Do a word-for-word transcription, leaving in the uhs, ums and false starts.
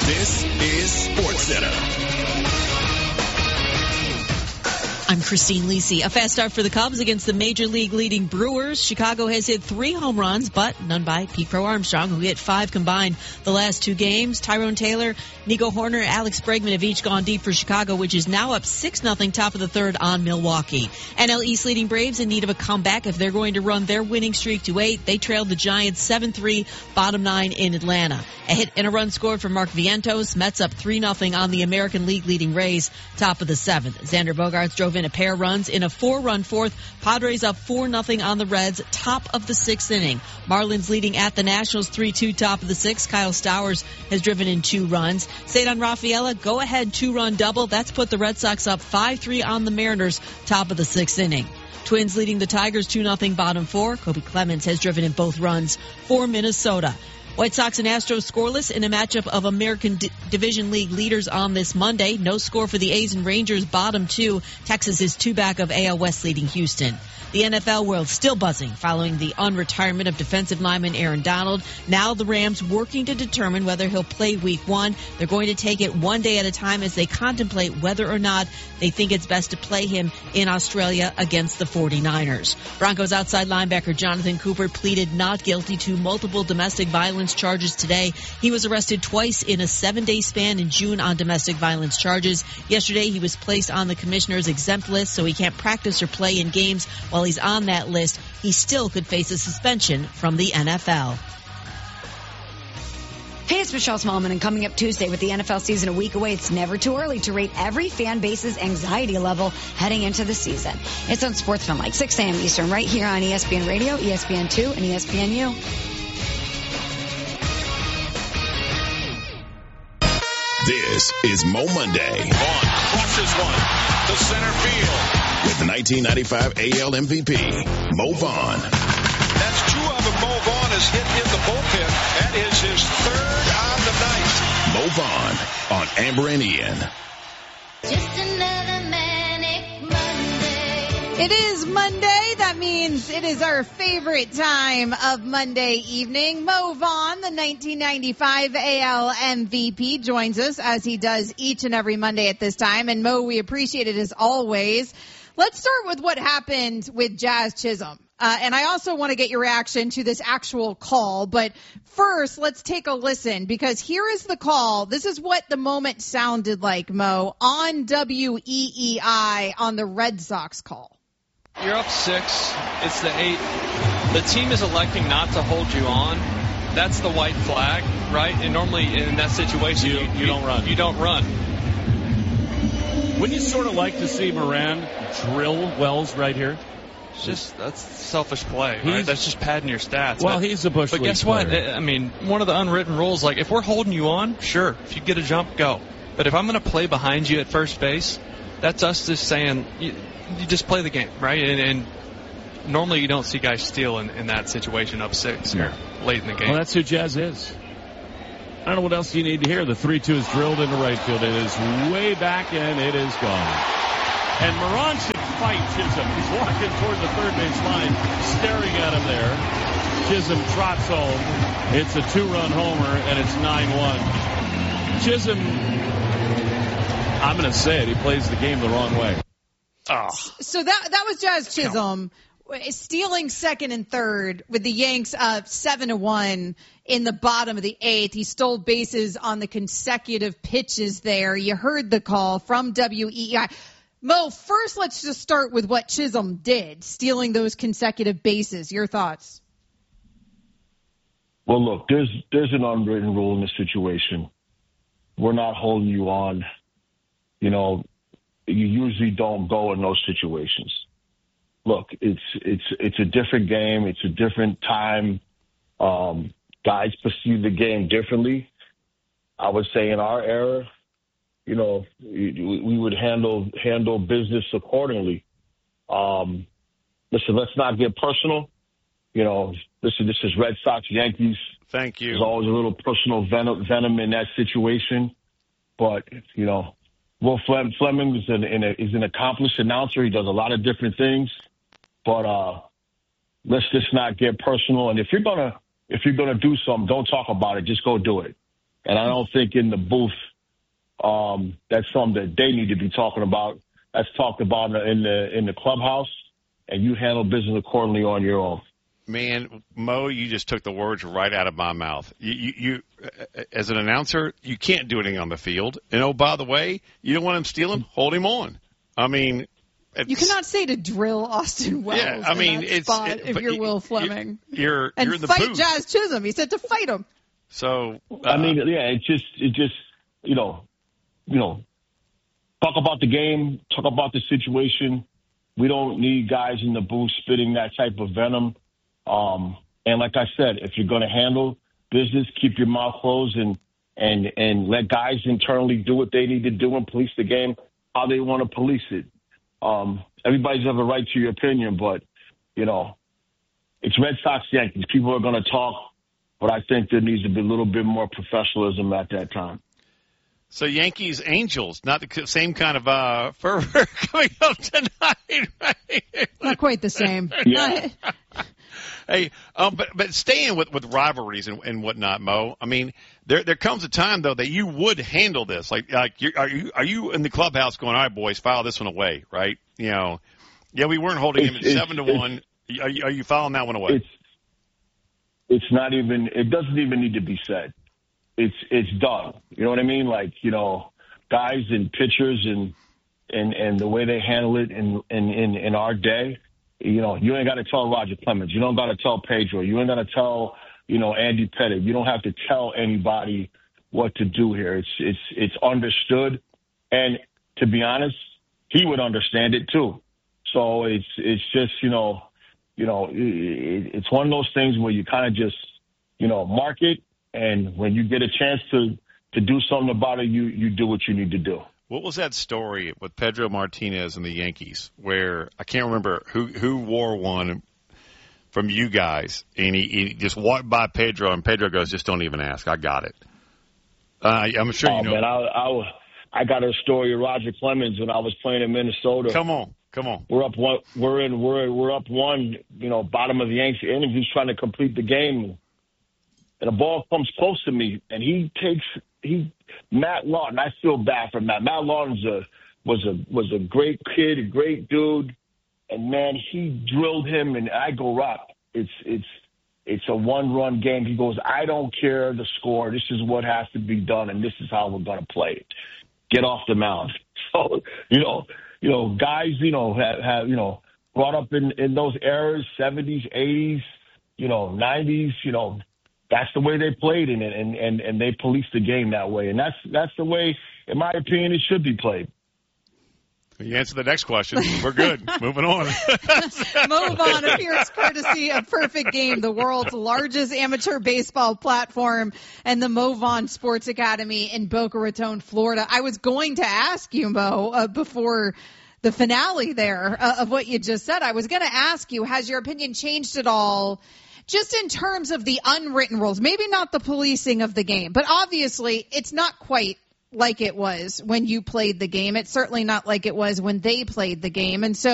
This is SportsCenter. I'm Christine Lisi. A fast start for the Cubs against the Major League leading Brewers. Chicago has hit three home runs, but none by Pete Crow Armstrong, who hit five combined the last two games. Tyrone Taylor, Nico Horner, Alex Bregman have each gone deep for Chicago, which is now up six nothing top of the third on Milwaukee. N L East leading Braves in need of a comeback if they're going to run their winning streak to eight. They trailed the Giants seven three, bottom nine in Atlanta. A hit and a run scored for Mark Vientos. Mets up three nothing on the American League leading Rays, top of the seventh. Xander Bogaerts drove in a pair runs in a four-run fourth. Padres up four nothing on the Reds, top of the sixth inning. Marlins leading at the Nationals three two, top of the sixth. Kyle Stowers has driven in two runs. Cedar Rafaela, go-ahead two-run double. That's put the Red Sox up five three on the Mariners, top of the sixth inning. Twins leading the Tigers two nothing, bottom four. Kobe Clemens has driven in both runs for Minnesota. White Sox and Astros scoreless in a matchup of American D- Division League leaders on this Monday. No score for the A's and Rangers, bottom two. Texas is two back of A L West leading Houston. The N F L world still buzzing following the unretirement of defensive lineman Aaron Donald. Now the Rams working to determine whether he'll play week one. They're going to take it one day at a time as they contemplate whether or not they think it's best to play him in Australia against the forty-niners. Broncos outside linebacker Jonathan Cooper pleaded not guilty to multiple domestic violence charges today. He was arrested twice in a seven-day span in June on domestic violence charges. Yesterday he was placed on the commissioner's exempt list, so he can't practice or play in games. While he's on that list, he still could face a suspension from the N F L. Hey, it's Michelle Smallman, and coming up Tuesday with the N F L season a week away, it's never too early to rate every fan base's anxiety level heading into the season. It's on Sportsman like six a.m. Eastern, right here on E S P N Radio, E S P N two, and E S P N U. This is Mo Monday. Vaughn crushes one to center field. With the nineteen ninety-five A L M V P, Mo Vaughn. That's two of them Mo Vaughn has hit in the bullpen. That is his third on the night. Mo Vaughn on Amber and Ian. Just another manic Monday. It is Monday. That means it is our favorite time of Monday evening. Mo Vaughn, the nineteen ninety-five A L M V P, joins us as he does each and every Monday at this time. And Mo, we appreciate it as always. Let's start with what happened with Jazz Chisholm. Uh, and I also want to get your reaction to this actual call. But first, let's take a listen, because here is the call. This is what the moment sounded like, Mo, on W E E I on the Red Sox call. You're up six. It's the eight. The team is electing not to hold you on. That's the white flag, right? And normally in that situation, you, you, you don't run. You don't run. Wouldn't you sort of like to see Moran drill Wells right here? It's just, that's selfish play, right? That's just padding your stats. Well, but, he's a bush But league guess player. what? I mean, one of the unwritten rules, like, if we're holding you on, sure, if you get a jump, go. But if I'm going to play behind you at first base, that's us just saying, you, you just play the game, right? And, and normally you don't see guys steal in, in that situation up six or late in the game. Well, that's who Jazz is. I don't know what else you need to hear. The three two is drilled into right field. It is way back, and it is gone. And Moran should fight Chisholm. He's walking toward the third base line, staring at him there. Chisholm trots home. It's a two-run homer, and it's nine one. Chisholm, I'm going to say it, he plays the game the wrong way. Oh. So that that was Jazz Chisholm stealing second and third with the Yanks up seven to one in the bottom of the eighth. He stole bases on the consecutive pitches there. You heard the call from W E E I. Mo, first let's just start with what Chisholm did, stealing those consecutive bases. Your thoughts? Well, look, there's there's an unwritten rule in this situation. We're not holding you on. You know, you usually don't go in those situations. Look, it's it's it's a different game. It's a different time. Um, guys perceive the game differently. I would say in our era, you know, we, we would handle handle business accordingly. Um, listen, let's not get personal. You know, listen, this is Red Sox, Yankees. Thank you. There's always a little personal venom, venom in that situation. But, you know, Will Flem- Fleming is an, an, is an accomplished announcer. He does a lot of different things. But uh, let's just not get personal. And if you're gonna if you're gonna do something, don't talk about it. Just go do it. And I don't think in the booth um, that's something that they need to be talking about. That's talked about in the, in the in the clubhouse, and you handle business accordingly on your own. Man, Mo, you just took the words right out of my mouth. You, you, you, as an announcer, you can't do anything on the field. And, oh, by the way, you don't want him stealing? Hold him on. I mean, you cannot say to drill Austin Wells yeah, I mean, in that it's, spot it, if you're you, Will Fleming. You're, and you're in the fight booth. Jazz Chisholm. He said to fight him. So, uh, I mean, yeah, it just, it just, you know, you know, talk about the game, talk about the situation. We don't need guys in the booth spitting that type of venom. Um, and like I said, if you're going to handle business, keep your mouth closed and, and, and let guys internally do what they need to do and police the game how they want to police it. Um, everybody's have a right to your opinion, but, you know, it's Red Sox Yankees. People are going to talk, but I think there needs to be a little bit more professionalism at that time. So Yankees, Angels, not the same kind of uh, fervor coming up tonight, right? Not quite the same. Yeah. Hey, um, but but staying with, with rivalries and, and whatnot, Mo. I mean, there there comes a time though that you would handle this. Like like you're, are you are you in the clubhouse going, all right, boys, file this one away, right? You know, yeah, we weren't holding him at seven to one. Are you, are you filing that one away? It's it's not even. It doesn't even need to be said. It's it's done. You know what I mean? Like, you know, guys and pitchers and and and the way they handle it in in in, in our day. You know, you ain't got to tell Roger Clemens. You don't got to tell Pedro. You ain't got to tell, you know, Andy Pettitte. You don't have to tell anybody what to do here. It's it's it's understood, and to be honest, he would understand it too. So it's it's just you know, you know, it, it's one of those things where you kind of just you know mark it, and when you get a chance to to do something about it, you you do what you need to do. What was that story with Pedro Martinez and the Yankees where I can't remember who who wore one from you guys, and he, he just walked by Pedro, and Pedro goes, just don't even ask. I got it. Uh, I'm sure oh, you know. Man, I, I, I got a story of Roger Clemens when I was playing in Minnesota. Come on, come on. We're up one. We're in. We're we're up one. You know, bottom of the Yankees inning. He's trying to complete the game, and the ball comes close to me, and he takes he. Matt Lawton, I feel bad for Matt. Matt Lawton was a was a was a great kid, a great dude, and man, he drilled him. And I go, Rock, it's it's it's a one run game. He goes, I don't care the score. This is what has to be done, and this is how we're gonna play it. Get off the mound. So you know, you know, guys, you know, have, have you know brought up in in those eras, seventies, eighties, you know, nineties, you know. That's the way they played in it, and, and, and they policed the game that way. And that's that's the way, in my opinion, it should be played. You answer the next question. We're good. Moving on. Move on appears courtesy of Perfect Game, the world's largest amateur baseball platform, and the Mo Vaughn Sports Academy in Boca Raton, Florida. I was going to ask you, Mo, uh, before the finale there uh, of what you just said, I was going to ask you, has your opinion changed at all just in terms of the unwritten rules? Maybe not the policing of the game, but obviously it's not quite like it was when you played the game. It's certainly not like it was when they played the game. And so